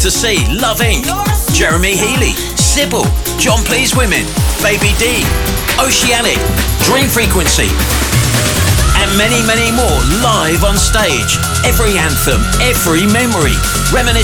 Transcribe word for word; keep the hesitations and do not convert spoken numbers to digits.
to see Love Incorporated, Jeremy Healy, Sybil, John Please Women, Baby D, Oceanic, Dream Frequency, and many, many more live on stage. Every anthem, every memory, reminiscing